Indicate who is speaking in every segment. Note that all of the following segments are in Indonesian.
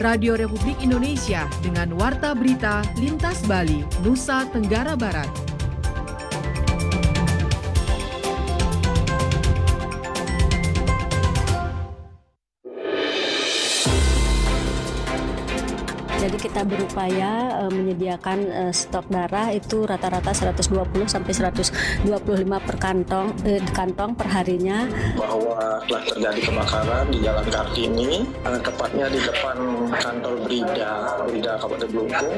Speaker 1: Radio Republik Indonesia dengan Warta Berita Lintas Bali, Nusa Tenggara Barat.
Speaker 2: Jadi kita berupaya menyediakan stok darah itu rata-rata 120 sampai 125 per kantong per harinya.
Speaker 3: Bahwa telah terjadi kebakaran di Jalan Kartini, tepatnya di depan kantor Brida Kabupaten Blungkung.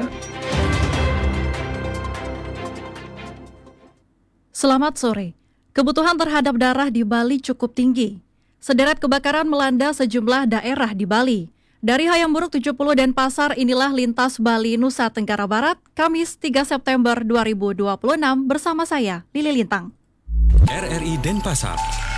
Speaker 4: Selamat sore. Kebutuhan terhadap darah di Bali cukup tinggi. Sederet kebakaran melanda sejumlah daerah di Bali. Dari Hayamburuk 70 Denpasar, inilah Lintas Bali, Nusa Tenggara Barat, Kamis 3 September 2026 bersama saya, Lili Lintang.
Speaker 5: RRI Denpasar.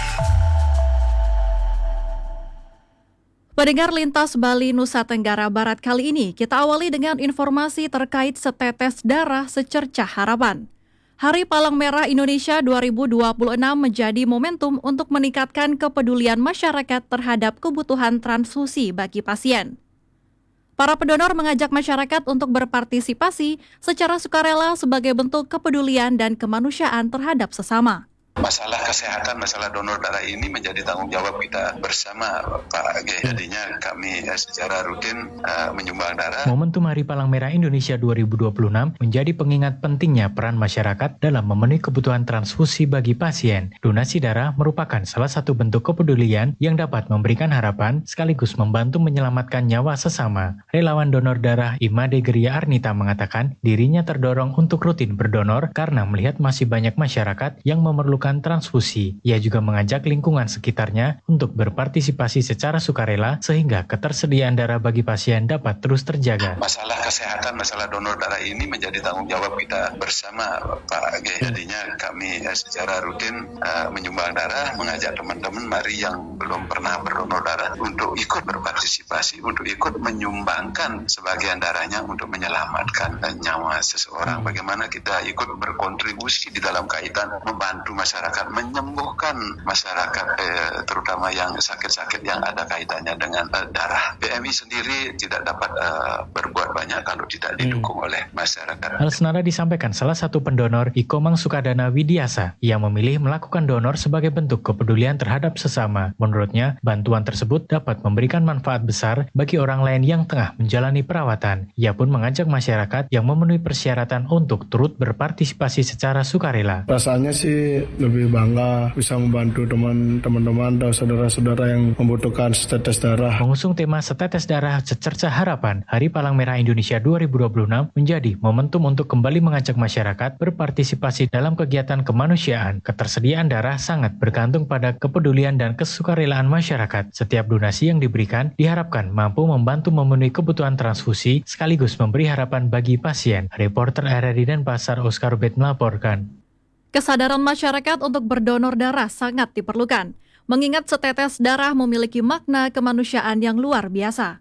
Speaker 4: Pendengar Lintas Bali, Nusa Tenggara Barat kali ini, kita awali dengan informasi terkait setetes darah secercah harapan. Hari Palang Merah Indonesia 2026 menjadi momentum untuk meningkatkan kepedulian masyarakat terhadap kebutuhan transfusi bagi pasien. Para pendonor mengajak masyarakat untuk berpartisipasi secara sukarela sebagai bentuk kepedulian dan kemanusiaan terhadap sesama.
Speaker 6: Masalah kesehatan, masalah donor darah ini menjadi tanggung jawab kita bersama, Pak G. Jadinya kami secara rutin menyumbang darah.
Speaker 7: Momentum Hari Palang Merah Indonesia 2026 menjadi pengingat pentingnya peran masyarakat dalam memenuhi kebutuhan transfusi bagi pasien. Donasi darah merupakan salah satu bentuk kepedulian yang dapat memberikan harapan sekaligus membantu menyelamatkan nyawa sesama. Relawan donor darah Imade Geria Arnita mengatakan dirinya terdorong untuk rutin berdonor karena melihat masih banyak masyarakat yang memerlukan transfusi. Ia juga mengajak lingkungan sekitarnya untuk berpartisipasi secara sukarela sehingga ketersediaan darah bagi pasien dapat terus terjaga.
Speaker 6: Masalah kesehatan, masalah donor darah ini menjadi tanggung jawab kita bersama, Pak G. Jadinya kami secara rutin menyumbang darah, mengajak teman-teman mari yang belum pernah berdonor darah untuk ikut berpartisipasi, untuk ikut menyumbangkan sebagian darahnya untuk menyelamatkan nyawa seseorang. Bagaimana kita ikut berkontribusi di dalam kaitan membantu masyarakat, menyembuhkan masyarakat, terutama yang sakit-sakit yang ada kaitannya dengan darah. PMI sendiri tidak dapat berbuat banyak kalau tidak didukung oleh masyarakat.
Speaker 7: Hal senada disampaikan salah satu pendonor, Ikomang Sukadana Widiasa, yang memilih melakukan donor sebagai bentuk kepedulian terhadap sesama. Menurutnya, bantuan tersebut dapat memberikan manfaat besar bagi orang lain yang tengah menjalani perawatan. Ia pun mengajak masyarakat yang memenuhi persyaratan untuk turut berpartisipasi secara sukarela.
Speaker 3: Rasanya sih lebih bangga bisa membantu teman-teman atau saudara-saudara yang membutuhkan setetes darah.
Speaker 7: Mengusung tema setetes darah secercah harapan, Hari Palang Merah Indonesia 2026 menjadi momentum untuk kembali mengajak masyarakat berpartisipasi dalam kegiatan kemanusiaan. Ketersediaan darah sangat bergantung pada kepedulian dan kesukarelaan masyarakat. Setiap donasi yang diberikan diharapkan mampu membantu memenuhi kebutuhan transfusi sekaligus memberi harapan bagi pasien. Reporter RRI Denpasar Oscar Bet melaporkan.
Speaker 4: Kesadaran masyarakat untuk berdonor darah sangat diperlukan, mengingat setetes darah memiliki makna kemanusiaan yang luar biasa.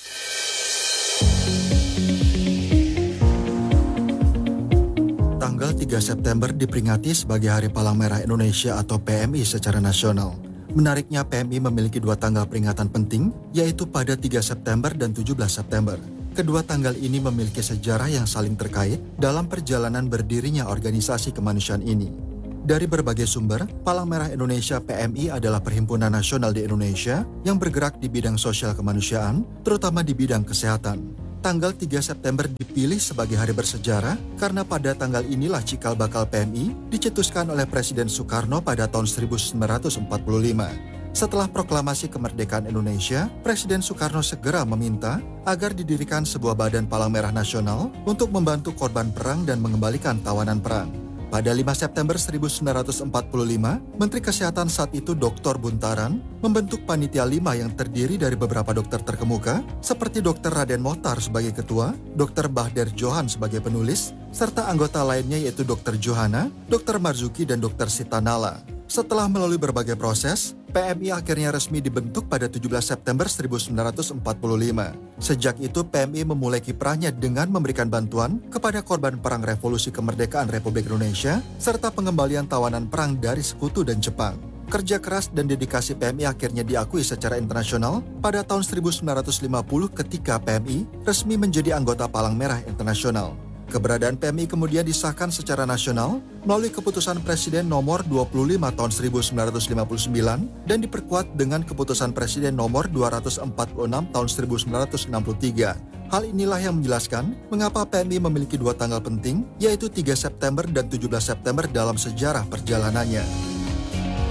Speaker 8: Tanggal 3 September diperingati sebagai Hari Palang Merah Indonesia atau PMI secara nasional. Menariknya PMI memiliki dua tanggal peringatan penting, yaitu pada 3 September dan 17 September. Kedua tanggal ini memiliki sejarah yang saling terkait dalam perjalanan berdirinya organisasi kemanusiaan ini. Dari berbagai sumber, Palang Merah Indonesia PMI adalah perhimpunan nasional di Indonesia yang bergerak di bidang sosial kemanusiaan, terutama di bidang kesehatan. Tanggal 3 September dipilih sebagai hari bersejarah karena pada tanggal inilah cikal bakal PMI dicetuskan oleh Presiden Soekarno pada tahun 1945. Setelah proklamasi kemerdekaan Indonesia, Presiden Soekarno segera meminta agar didirikan sebuah badan Palang Merah Nasional untuk membantu korban perang dan mengembalikan tawanan perang. Pada 5 September 1945, Menteri Kesehatan saat itu Dr. Buntaran membentuk Panitia 5 yang terdiri dari beberapa dokter terkemuka, seperti Dr. Raden Mohtar sebagai ketua, Dr. Bahder Johan sebagai penulis, serta anggota lainnya yaitu Dr. Johana, Dr. Marzuki, dan Dr. Sitanala. Setelah melalui berbagai proses, PMI akhirnya resmi dibentuk pada 17 September 1945. Sejak itu PMI memulai kiprahnya dengan memberikan bantuan kepada korban perang revolusi kemerdekaan Republik Indonesia serta pengembalian tawanan perang dari Sekutu dan Jepang. Kerja keras dan dedikasi PMI akhirnya diakui secara internasional pada tahun 1950 ketika PMI resmi menjadi anggota Palang Merah Internasional. Keberadaan PMI kemudian disahkan secara nasional melalui keputusan Presiden nomor 25 tahun 1959 dan diperkuat dengan keputusan Presiden nomor 246 tahun 1963. Hal inilah yang menjelaskan mengapa PMI memiliki dua tanggal penting, yaitu 3 September dan 17 September dalam sejarah perjalanannya.